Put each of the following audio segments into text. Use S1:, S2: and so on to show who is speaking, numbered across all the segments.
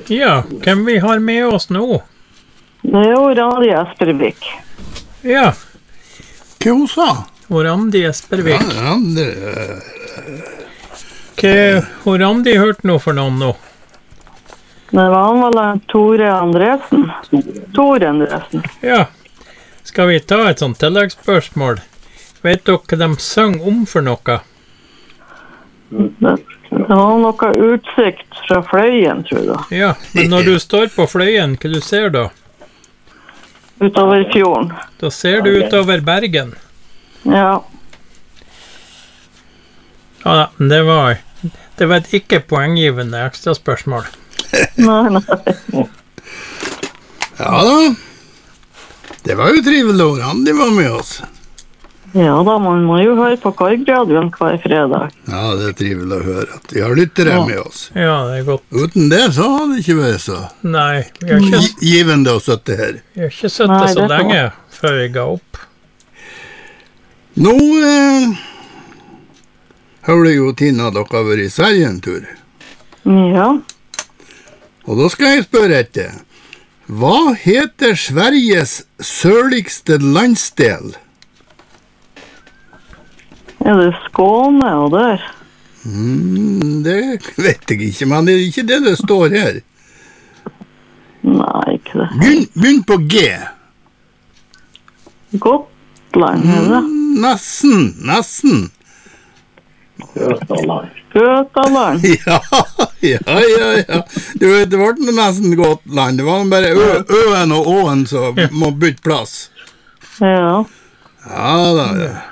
S1: Ja, hvem vi har med oss nå?
S2: Det jo Randi Espervik.
S1: Ja.
S3: Hva hun sa?
S1: Randi Espervik.
S3: Ja,
S1: Hva Randi hørt noe for noen nå?
S2: Det var han vel Tore Andresen. Tore Andresen.
S1: Ja. Skal vi ta et sånt tilleggsspørsmål? Vet dere hva de sang om for noe?
S2: Det var noe utsikt fra Fløyen, tror jeg.
S1: Ja, men når du står på Fløyen, hva du ser da?
S2: Utover fjorden.
S1: Da ser du utover Bergen.
S2: Ja.
S1: Ja, det var et ikke poenggivende ekstra spørsmål.
S2: Nei.
S3: Ja da. Det var jo trivelig å Randi var med oss.
S2: Ja da, man må jo høre på Korgradioen hver fredag.
S3: Ja, det er trivelig å høre at vi har lyttere med oss.
S1: Ja, det er godt.
S3: Uten det så hadde det ikke vært så
S1: Nei, vi har ikke,
S3: givende å sitte her.
S1: vi har ikke sittet så lenge før vi ga opp.
S3: Nå hører jo Tina dere har vært i Sverige en tur.
S2: Ja.
S3: Og da skal jeg spørre etter. Hva heter Sveriges sørligste landsdel?
S2: Er det Skåne og der?
S3: Det vet jeg ikke, men det er ikke det det står her.
S2: Nei, ikke det.
S3: Begynn på G.
S2: Gotland, er det?
S3: Nesten.
S2: Götaland.
S3: Ja. Du vet, det var nesten Gotland. Det var bare Øen og Åen som må bytte plass.
S2: Ja.
S3: Ja da.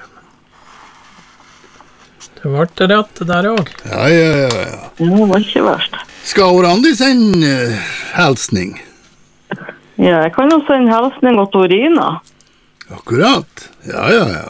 S1: Det var det rett der også.
S3: Ja.
S2: Det var ikke verst.
S3: Skal Randi sende helsning?
S2: Ja, jeg kan jo sende helsning til Torina.
S3: Akkurat. Ja.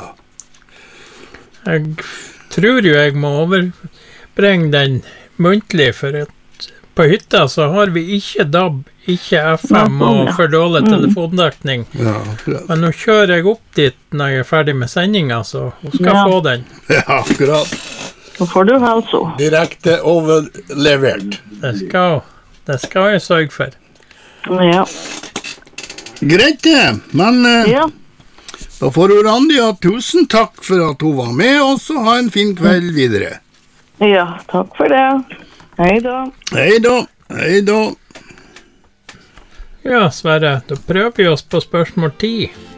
S1: Jeg tror jo jeg må overbringe den muntlig, for at på hytta så har vi ikke DAB, ikke FM og for dårlig telefondekning.
S3: Ja, akkurat.
S1: Men nå kjører jeg opp dit når jeg er ferdig med sendingen, så hun skal få den.
S3: Ja, akkurat.
S2: Så får du helse.
S3: Direkte overlevert.
S1: Det skal jeg sørge for.
S2: Ja.
S3: Greit det, men
S2: Ja.
S3: da får du Randi ha tusen takk for at hun var med, og så ha en fin kveld videre.
S2: Ja, takk for det. Hei da.
S3: Hei da.
S1: Ja, Sverre, da prøver vi oss på spørsmål 10.